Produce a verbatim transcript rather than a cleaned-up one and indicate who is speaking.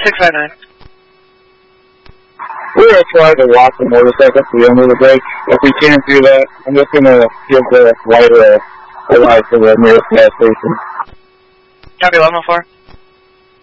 Speaker 1: six five nine.
Speaker 2: We're going to try to walk the motorcycle to the end of the break. If we can't do that, I'm just going to give the rider a, a ride to the nearest gas station.
Speaker 1: Copy eleven oh four.